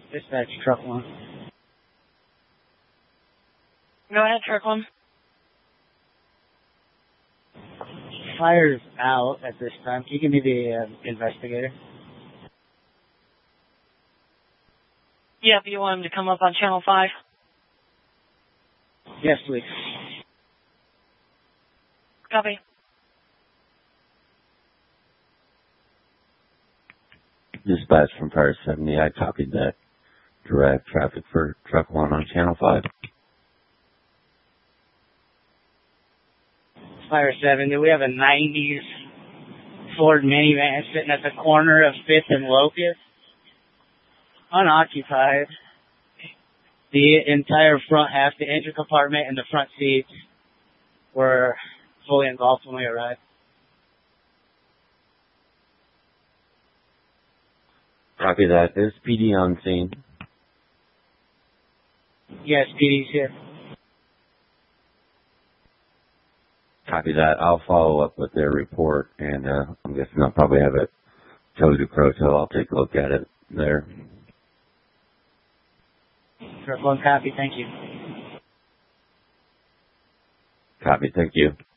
Dispatch truck 1. Go ahead, truck 1. Fire's out at this time. Can you give me the investigator? Yep, you want him to come up on channel 5? Yes, please. Copy. Dispatch from Fire 70, I copied that. Direct traffic for truck 1 on channel 5. Fire 70, we have a 90s Ford minivan sitting at the corner of 5th and Locust. Unoccupied. The entire front half, the engine compartment and the front seats were fully engulfed when we arrived. Copy that. Is PD on scene? Yes, PD's here. Copy that. I'll follow up with their report, and I'm guessing I'll probably have it towed to Croto. I'll take a look at it there. Truck 1 copy, thank you. Copy, thank you.